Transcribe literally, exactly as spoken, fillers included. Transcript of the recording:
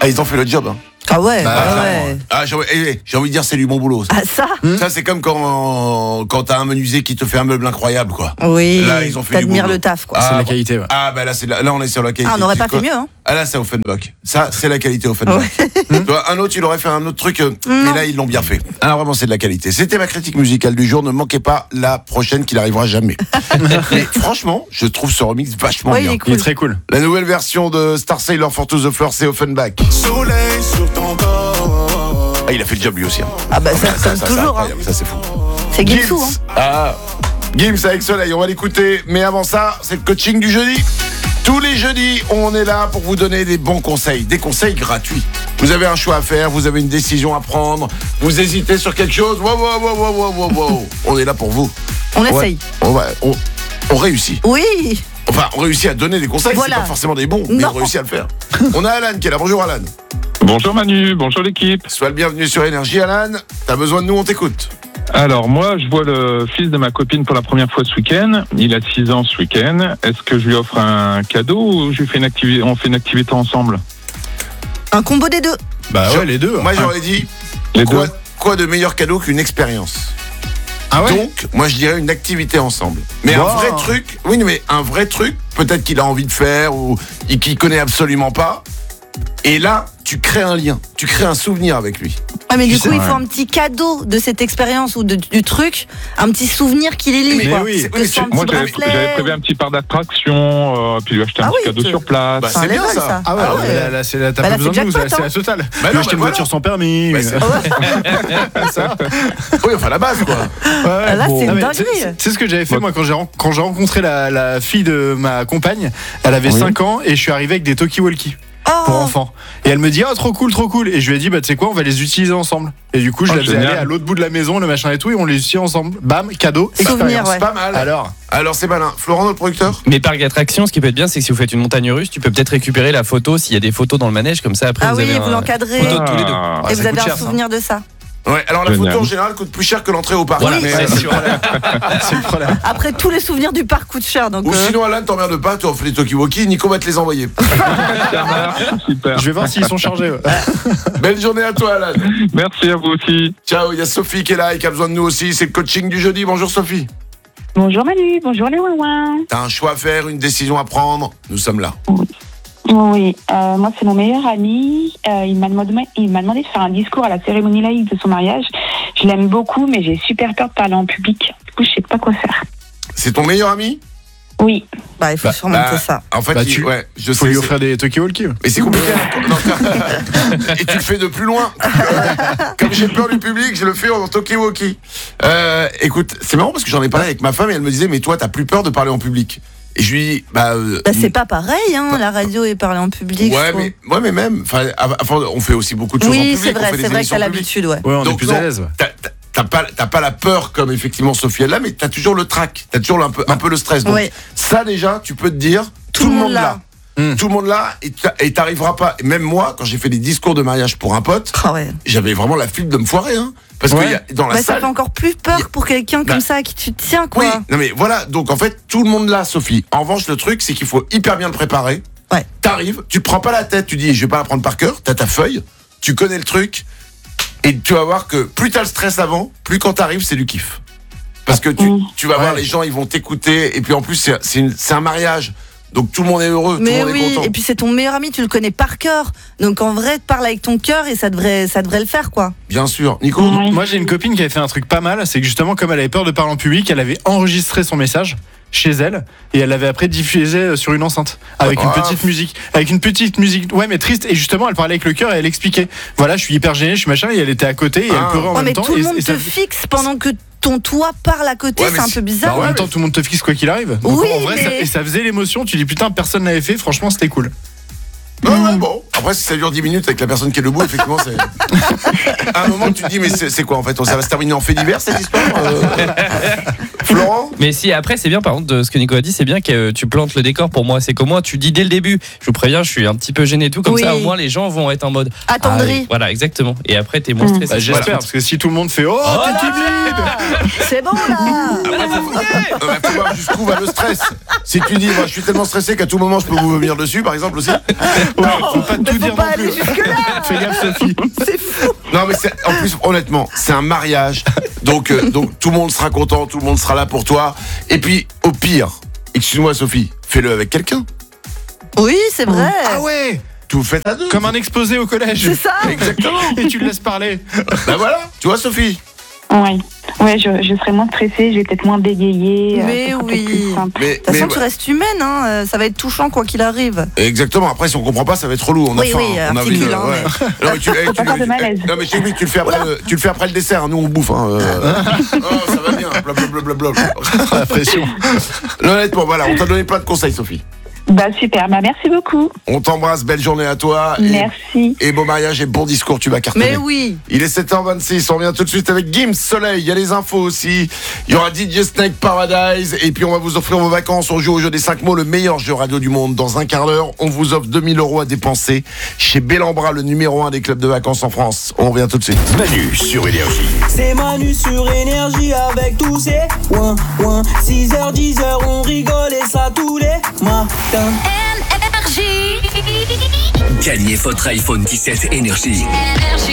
Ah, ils ont fait le job, hein. Ah ouais, Bah, ah ouais. Ah, j'ai, eh, j'ai envie de dire, c'est du bon boulot. Ça, Ah ça hmm. ça c'est comme quand, quand t'as un menuisier qui te fait un meuble incroyable, quoi. Oui, là, ils ont fait t'admires du le taf, quoi. Ah, c'est la qualité, ouais. Ah, bah là, c'est la, là, on est sur la qualité. Ah, on n'aurait pas fait mieux, hein. Ah, là, c'est Offenbach. Ça, c'est la qualité Offenbach. Ouais. Un autre, il aurait fait un autre truc, euh, mais là, ils l'ont bien fait. Alors, vraiment, c'est de la qualité. C'était ma critique musicale du jour. Ne manquez pas la prochaine qui n'arrivera jamais. Mais franchement, je trouve ce remix vachement ouais, bien. Il est, cool. Il est très cool. La nouvelle version de Star Sailor for to the Floor, c'est Offenbach. Soleil sur ton corps. Ah, il a fait le job lui aussi. Hein. Ah, bah, ça, ça, comme ça, toujours. Ça, hein. ça c'est fou. C'est Gims. Hein. Ah, Gims avec Soleil, on va l'écouter. Mais avant ça, c'est le coaching du jeudi. Tous les jeudis, on est là pour vous donner des bons conseils, des conseils gratuits. Vous avez un choix à faire, vous avez une décision à prendre, vous hésitez sur quelque chose, wow, wow, wow, wow, wow, wow, wow. On est là pour vous. On essaye. On, va, on, on réussit. Oui. Enfin, on réussit à donner des conseils, voilà. C'est pas forcément des bons, mais non. on réussit à le faire. On a Alan qui est là, bonjour Alan. Bonjour Manu, bonjour l'équipe. Sois le bienvenu sur Énergie Alan, t'as besoin de nous, on t'écoute. Alors moi, je vois le fils de ma copine pour la première fois ce week-end. Il a six ans ce week-end. Est-ce que je lui offre un cadeau ou je lui fais une activité, on fait une activité ensemble? Un combo des deux. Bah Je, ouais, les deux. Moi hein. j'aurais dit, Les quoi, deux. quoi de meilleur cadeau qu'une expérience? Ah ouais. Donc, moi je dirais une activité ensemble. Mais Wow. un vrai truc, oui mais un vrai truc, peut-être qu'il a envie de faire ou qu'il connaît absolument pas. Et là, tu crées un lien, tu crées un souvenir avec lui. Ouais, mais Tu du sais, coup, il ouais. faut un petit cadeau de cette expérience ou de, du truc, un petit souvenir qui les lie. Mais quoi. oui. C'est- Que oui, ce soit un c'est- petit Moi, j'avais, bracelet. j'avais prévu un petit parc d'attraction, euh, puis lui acheter un Ah petit oui, cadeau tu- sur place. Bah, C'est un c'est bien level, ça. ça. Ah ouais, Ah ouais. là, là, c'est, là, t'as Bah, pas là, besoin c'est de nous, jackpot, là, c'est hein. la totale. Bah Lui non, acheter mais une voilà. voiture sans permis. Bah, c'est- ça. Oui, enfin la base quoi. Ouais, Là, c'est Non, une mais dinguerie. c'est- C'est ce que j'avais fait moi quand j'ai, ren- quand j'ai rencontré la, la fille de ma compagne. Elle avait Oui. cinq ans et je suis arrivé avec des talkie-walkie pour Oh, enfants. Et elle me dit oh trop cool, trop cool. Et je lui ai dit bah tu sais quoi, on va les utiliser ensemble. Et du coup je Oh, la faisais génial. aller à l'autre bout de la maison, le machin et tout, et on les utilisait ensemble. Bam, cadeau, Souvenir, expérience. ouais. C'est pas mal. Alors, Alors c'est malin. Florent, notre producteur. Mais parc d'attractions, ce qui peut être bien, c'est que si vous faites une montagne russe, tu peux peut-être récupérer la photo s'il y a des photos dans le manège, comme ça après Ah vous oui, avez vous un- l'encadrez. photo de tous les deux. Ah, Et ça vous avez coûte un cher, ça. souvenir de ça. Ouais, alors la Génial. photo en général coûte plus cher que l'entrée au parc. Voilà, mais, c'est euh, sûr. c'est le problème. Après, tous les souvenirs du parc coûtent cher. Donc, Ou euh, sinon Alan, t'emmerdes pas, tu offres les Tokiwoki, Nico va te les envoyer. ça marche, super. Je vais voir s'ils sont chargés. Ouais. Belle journée à toi Alan. Merci à vous aussi. Ciao, il y a Sophie qui est là et qui a besoin de nous aussi, c'est le coaching du jeudi. Bonjour Sophie. Bonjour Manu, bonjour les ouin. T'as un choix à faire, une décision à prendre, nous sommes là. Oui, euh, moi c'est mon meilleur ami. Euh, il m'a demandé, il m'a demandé de faire un discours à la cérémonie laïque de son mariage. Je l'aime beaucoup, mais j'ai super peur de parler en public. Du coup, je sais pas quoi faire. C'est ton meilleur ami? Oui. bah, il faut Bah, surmonter Bah, ça. En fait, Bah, il- tu- ouais, je Faut sais. lui c'est- offrir des talkie-walkie. Mais c'est compliqué. Non, et tu le fais de plus loin. Comme j'ai peur du public, je le fais en talkie-walkie. Euh, écoute, c'est marrant parce que j'en ai parlé avec ma femme et elle me disait, mais toi, t'as plus peur de parler en public. Et je lui dis, bah. euh, Bah, c'est pas pareil, hein, la radio et parler en public. je Ouais, trouve. mais, ouais, mais même. Enfin, enfin, on fait aussi beaucoup de choses en Oui, public. c'est on vrai, fait des c'est vrai que émissions t'as en public. l'habitude, ouais. Ouais, on Donc, est plus non, à l'aise. Ouais. T'as, t'as- t'as pas, t'as pas la peur comme effectivement Sophie elle l'a, mais t'as toujours le trac, t'as toujours un peu, un peu le stress. Donc Ouais. ça déjà, tu peux te dire, tout, le monde là. Mmh. Tout le monde là, et t'a- et t'arriveras pas. Et même moi, quand j'ai fait des discours de mariage pour un pote, Ah ouais. j'avais vraiment la flip de me foirer, hein. Parce Ouais. que y a- dans la Bah, ça salle. fait encore plus peur y a- pour quelqu'un Bah, comme ça à qui tu tiens, quoi. Oui, non mais voilà. Donc en fait, tout le monde là, Sophie. En revanche, le truc, c'est qu'il faut hyper bien le préparer. Ouais. T'arrives, tu te prends pas la tête, tu dis, je vais pas la prendre par cœur. T'as ta feuille, tu connais le truc, et tu vas voir que plus t'as le stress avant, plus quand t'arrives, c'est du kiff. Parce que tu, Mmh. tu vas voir Ouais. les gens, ils vont t'écouter, et puis en plus, c'est, c'est, une- c'est un mariage. Donc tout le monde est heureux, tout Mais le monde est oui, content. et puis c'est ton meilleur ami, tu le connais par cœur. Donc en vrai, te parle avec ton cœur et ça devrait, ça devrait le faire, quoi. Bien sûr. Nico? Ouais. Moi j'ai une copine qui avait fait un truc pas mal, c'est que justement comme elle avait peur de parler en public, elle avait enregistré son message chez elle et elle l'avait après diffusé sur une enceinte avec une Ah. petite musique, avec une petite musique, ouais mais triste, et justement elle parlait avec le cœur et elle expliquait voilà je suis hyper gêné, je suis machin, et elle était à côté et Ah. elle pleurait en Ouais, même mais temps tout le et, monde et ça- te fixe pendant que ton toit parle à côté, Ouais, mais c'est un si- peu Bah, bizarre. en Ouais, même mais- temps tout le monde te fixe quoi qu'il arrive. Donc, Oui, en vrai mais- ça, et ça faisait l'émotion, tu dis putain personne l'avait fait, franchement c'était cool. Ouais, ouais, bon. Après, si ça dure dix minutes avec la personne qui est debout, effectivement, c'est. À un moment, tu te dis, mais c'est, c'est quoi en fait? Ça va se terminer en fait divers cette histoire? euh Florent? Mais si après c'est bien, par contre, de ce que Nico a dit, c'est bien que euh, tu plantes le décor pour moi. C'est qu'au moins tu dis dès le début, je vous préviens, je suis un petit peu gêné et tout, comme Oui. ça au moins les gens vont être en mode Attendri. voilà, exactement. Et après t'es moins stressé. Bah, j'espère Voilà. parce que si tout le monde fait oh, Oh t'es là timide. C'est bon, là. Après, faut, euh, bah, faut voir jusqu'où va le stress. Si tu dis, moi, je suis tellement stressé qu'à tout moment, je peux vous venir dessus, par exemple aussi. Ouais, faut pas tout tout faut dire pas non aller plus. jusque-là. Fais gaffe, Sophie. C'est fou. Non, mais c'est, en plus, honnêtement, c'est un mariage. Donc, euh, donc, tout le monde sera content, tout le monde sera là pour toi. Et puis, au pire, excuse-moi, Sophie, fais-le avec quelqu'un. Oui, c'est vrai. Ah ouais. Tout vous faites à deux. Comme un exposé au collège. C'est ça. Exactement. Et tu le laisses parler. Ben voilà, tu vois, Sophie. Oui, ouais, je, je serai moins stressée, je vais peut-être moins bégayer. euh, Mais ça sera peut-être oui. plus simple. Mais, De toute façon, mais- tu restes humaine, hein. euh, ça va être touchant quoi qu'il arrive. Exactement. Après, si on comprend pas, ça va être relou. On a Oui, faim. oui, on a envie de. articule, hein, ouais. Non, mais tu, eh, Faut pas tu- faire de malaise. Non, mais chez lui, tu le fais après, le, tu le fais après le dessert. Nous, on bouffe. Hein. euh. Oh, ça va bien. Blablabla. La pression. Honnêtement, voilà, on t'a donné plein de conseils, Sophie. Bah super, bah merci beaucoup. On t'embrasse. Belle journée à toi. Et, Merci. et beau mariage et bon discours. Tu vas cartonner. Mais oui. Il est sept heures vingt-six, on revient tout de suite avec Gims Soleil, il y a les infos aussi, il y aura D J Snake Paradise, et puis on va vous offrir vos vacances, on joue au jeu des cinq mots, le meilleur jeu radio du monde. Dans un quart d'heure, on vous offre deux mille euros à dépenser chez Bellambra, le numéro un des clubs de vacances en France. On revient tout de suite. Manu sur Énergie. C'est Manu sur Énergie avec tous ces ouin ouin. six heures, dix heures, on rigole et ça tous les matins. Gagnez votre iPhone dix-sept Énergie.